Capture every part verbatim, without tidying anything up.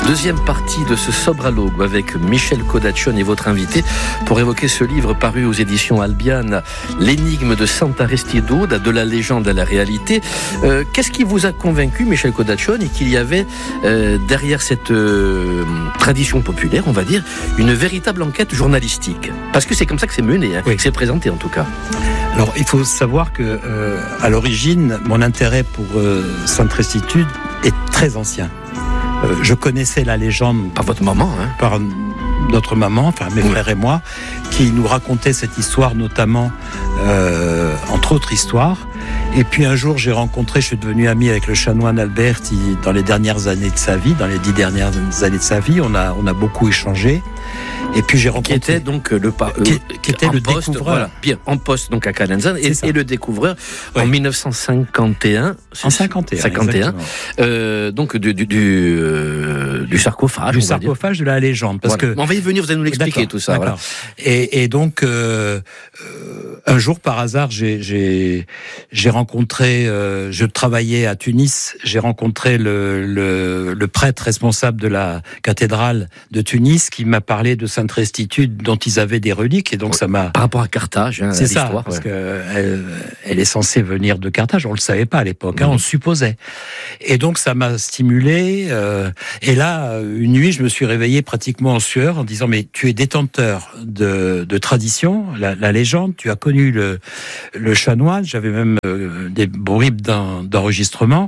Deuxième partie de ce Sobralogue avec Michel Kodachon et votre invité pour évoquer ce livre paru aux éditions Albiane, L'énigme de Sant'Aristide, de la légende à la réalité. Euh, qu'est-ce qui vous a convaincu, Michel Kodachon, et qu'il y avait euh, derrière cette euh, tradition populaire, on va dire, une véritable enquête journalistique? Parce que c'est comme ça que c'est mené, hein, oui. que c'est présenté en tout cas. Alors, il faut savoir que, euh, à l'origine, mon intérêt pour euh, Sainte-Restitude est très ancien. Euh, je connaissais la légende par votre maman, hein. par notre maman, enfin mes oui. frères et moi, qui nous racontaient cette histoire, notamment euh, entre autres histoires. Et puis un jour, j'ai rencontré, je suis devenu ami avec le chanoine Alberti dans les dernières années de sa vie, dans les dix dernières années de sa vie. On a on a beaucoup échangé. Et puis j'ai rencontré qui était donc le par... qui, qui était le poste, découvreur, voilà, bien en poste donc à Calenzane et, et le découvreur oui. en dix-neuf cent cinquante et un. En cinquante et un, cinquante et un euh, donc du du du, euh, du sarcophage, du sarcophage de la légende, parce voilà. que on va y venir, vous allez nous l'expliquer d'accord, tout ça. Voilà. Et, et donc euh, euh, un jour par hasard, j'ai j'ai j'ai rencontré, euh, je travaillais à Tunis, j'ai rencontré le le le prêtre responsable de la cathédrale de Tunis qui m'a parlé de Sainte-Restitude dont ils avaient des reliques, et donc ouais, ça m'a... Par rapport à Carthage, hein, c'est ça, parce ouais. qu'elle elle est censée venir de Carthage, on le savait pas à l'époque, hein, mmh. on le supposait. Et donc ça m'a stimulé, euh, et là, une nuit, je me suis réveillé pratiquement en sueur en disant, mais tu es détenteur de, de tradition, la, la légende, tu as connu le, le chanoine, j'avais même euh, des bribes d'enregistrement.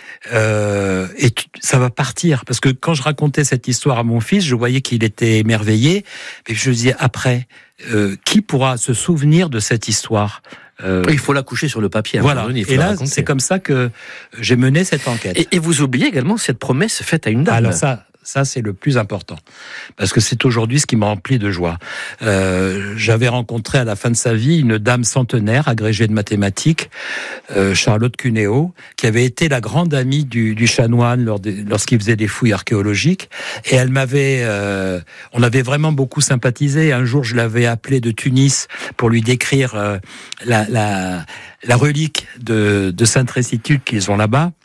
Euh, et tu, ça va partir, parce que quand je racontais cette histoire à mon fils, je voyais qu'il était émerveillé, et je me disais après, euh, qui pourra se souvenir de cette histoire? Euh, il faut la coucher sur le papier. Voilà. Donné, et là, c'est comme ça que j'ai mené cette enquête. Et, et vous oubliez également cette promesse faite à une dame. Alors ça. Ça, c'est le plus important, parce que c'est aujourd'hui ce qui m'a rempli de joie. Euh, j'avais rencontré à la fin de sa vie une dame centenaire, agrégée de mathématiques, euh, Charlotte Cuneo, qui avait été la grande amie du, du chanoine lors des, lorsqu'il faisait des fouilles archéologiques. Et elle m'avait, euh, on avait vraiment beaucoup sympathisé. Un jour, je l'avais appelée de Tunis pour lui décrire euh, la, la, la relique de, de Sainte-Restitude qu'ils ont là-bas.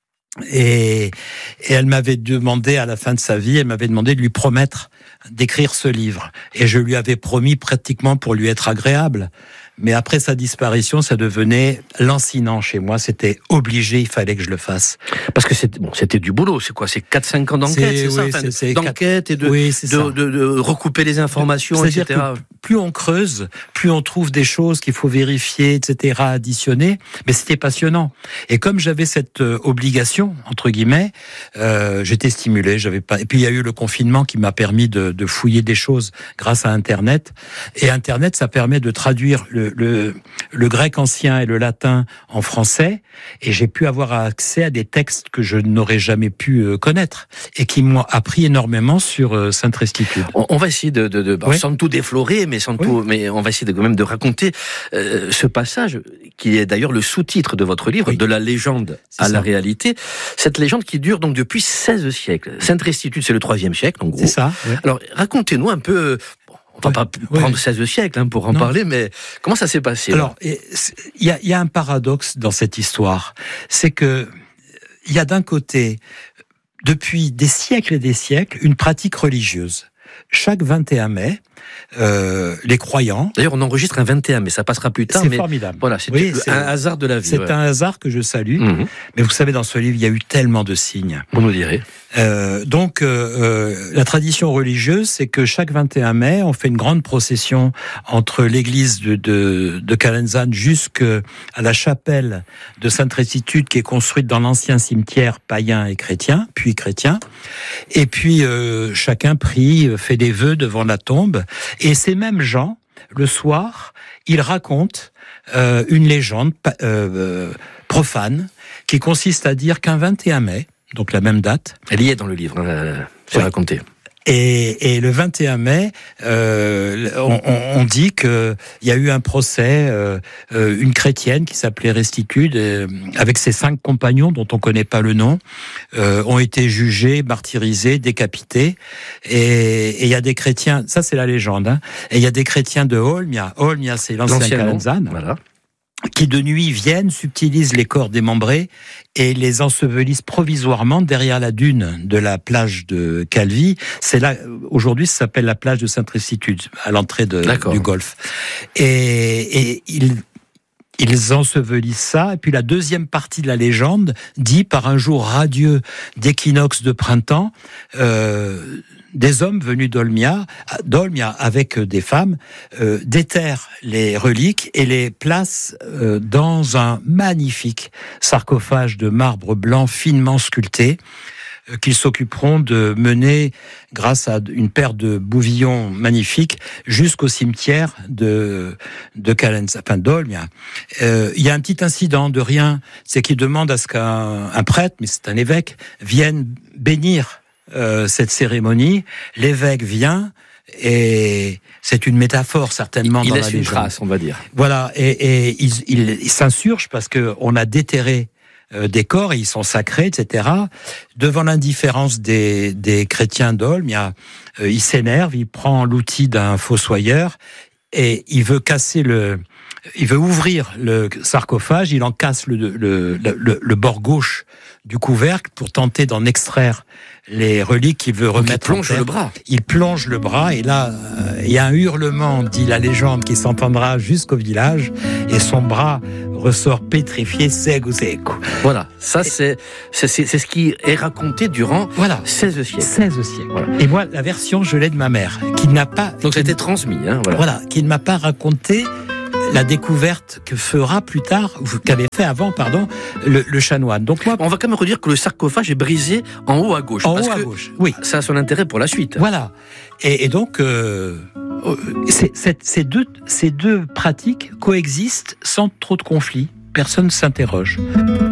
Et, et elle m'avait demandé, à la fin de sa vie, elle m'avait demandé de lui promettre d'écrire ce livre. Et je lui avais promis pratiquement pour lui être agréable. Mais après sa disparition, ça devenait lancinant chez moi. C'était obligé, il fallait que je le fasse. Parce que c'était, bon, c'était du boulot. C'est quoi? C'est quatre cinq ans d'enquête, c'est, c'est ça? Oui, enfin, c'est, c'est d'enquête et de, oui, de, de, de recouper les informations, c'est-à-dire et cetera. Que plus on creuse, plus on trouve des choses qu'il faut vérifier, et cetera, additionner. Mais c'était passionnant. Et comme j'avais cette euh, obligation, entre guillemets, euh, j'étais stimulé. J'avais pas. Et puis il y a eu le confinement qui m'a permis de, de fouiller des choses grâce à Internet. Et Internet, ça permet de traduire le Le, le grec ancien et le latin en français, et j'ai pu avoir accès à des textes que je n'aurais jamais pu connaître et qui m'ont appris énormément sur Sainte-Restitude. On, on va essayer de, de, de oui. sans tout déflorer, mais sans oui. tout, mais on va essayer de quand même de raconter euh, ce passage qui est d'ailleurs le sous-titre de votre livre, oui. de la légende c'est à ça. La réalité. Cette légende qui dure donc depuis seize siècles. Sainte-Restitude, c'est le troisième siècle, en gros. C'est ça. Oui. Alors, racontez-nous un peu. On va ouais, pas prendre ouais. seize siècles hein, pour en non. parler, mais comment ça s'est passé? Alors, il y a, y a un paradoxe dans cette histoire. C'est que il y a d'un côté, depuis des siècles et des siècles, une pratique religieuse. Chaque vingt et un mai, euh, les croyants... D'ailleurs, on enregistre un vingt et un mai, ça passera plus tard. C'est mais formidable. Voilà, c'est, oui, c'est un hasard de la vie. C'est ouais. un hasard que je salue. Mmh. Mais vous savez, dans ce livre, il y a eu tellement de signes. Vous nous direz. Euh, donc, euh, euh, la tradition religieuse, c'est que chaque vingt et un mai, on fait une grande procession entre l'église de, de, de Calenzane jusqu'à la chapelle de Sainte-Restitude, qui est construite dans l'ancien cimetière païen et chrétien, puis chrétien. Et puis, euh, chacun prie, fait des vœux devant la tombe. Et ces mêmes gens, le soir, ils racontent euh, une légende euh, profane qui consiste à dire qu'un vingt et un mai, donc la même date... Elle y est dans le livre, hein, c'est ouais. raconté. Et, et le vingt et un mai, euh, on, on dit qu'il y a eu un procès, euh, une chrétienne qui s'appelait Restitude, euh, avec ses cinq compagnons dont on ne connaît pas le nom, euh, ont été jugés, martyrisés, décapités. Et il y a des chrétiens, ça c'est la légende, hein, et il y a des chrétiens de Olmia. Olmia, c'est l'ancien Calenzane. Voilà. qui de nuit viennent, subtilisent les corps démembrés et les ensevelissent provisoirement derrière la dune de la plage de Calvi. C'est là, aujourd'hui, ça s'appelle la plage de Sainte-Restitude, à l'entrée de, du Golfe. Et, et ils, ils ensevelissent ça. Et puis la deuxième partie de la légende dit, par un jour radieux d'équinoxe de printemps, euh, des hommes venus d'Olmia, d'Olmia avec des femmes, euh, déterrent les reliques et les placent euh, dans un magnifique sarcophage de marbre blanc finement sculpté, euh, qu'ils s'occuperont de mener, grâce à une paire de bouvillons magnifiques, jusqu'au cimetière de de Calenza, enfin d'Olmia. Euh, il y a un petit incident de rien, c'est qu'ils demandent à ce qu'un un prêtre, mais c'est un évêque, vienne bénir Euh, cette cérémonie. L'évêque vient et c'est une métaphore certainement il dans la légende. Il laisse une trace, on va dire. Voilà, et, et il, il, il s'insurge parce que on a déterré euh, des corps et ils sont sacrés, et cetera. Devant l'indifférence des, des chrétiens d'Olme, il, euh, il s'énerve, il prend l'outil d'un fossoyeur et il veut casser le Il veut ouvrir le sarcophage, il en casse le, le, le, le bord gauche du couvercle pour tenter d'en extraire les reliques qu'il veut remettre en terre. Il plonge le bras. Il plonge le bras et là, euh, il y a un hurlement, dit la légende, qui s'entendra jusqu'au village et son bras ressort pétrifié, sego seco. Voilà, ça c'est, c'est, c'est, c'est ce qui est raconté durant voilà. seize siècles. seize siècles. Voilà. Et moi, la version, je l'ai de ma mère, qui n'a pas... Donc ça a été transmis. Hein, voilà. voilà, qui ne m'a pas raconté la découverte que fera plus tard, ou qu'avait fait avant, pardon, le, le chanoine. Donc moi, on va quand même redire que le sarcophage est brisé en haut à gauche. En parce haut à que gauche, oui. Ça a son intérêt pour la suite. Voilà. Et, et donc, euh, c'est, c'est, ces, deux, ces deux pratiques coexistent sans trop de conflits. Personne ne s'interroge.